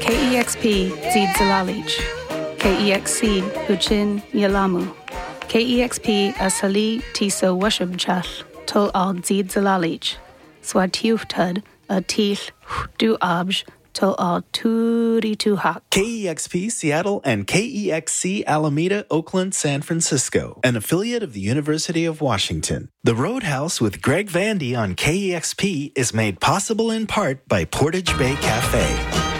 KEXP Zid Zalalich, KEXC Huchin Yalamu, KEXP Asali Tiso Washubchal, Tol Al Zid Zalalich, Swatiuftud, a Teeth Du Abj, Tol Al Turi Tuhak. KEXP Seattle and KEXC Alameda, Oakland, San Francisco, an affiliate of the University of Washington. The Roadhouse with Greg Vandy on KEXP is made possible in part by Portage Bay Cafe.